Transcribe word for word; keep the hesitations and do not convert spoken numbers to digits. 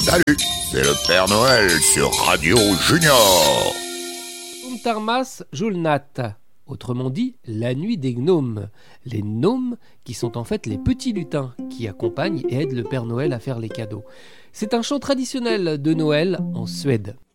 Salut, c'est le Père Noël sur Radio Junior. Untarmas Julnat, autrement dit la nuit des gnomes. Les gnomes qui sont en fait les petits lutins qui accompagnent et aident le Père Noël à faire les cadeaux. C'est un chant traditionnel de Noël en Suède.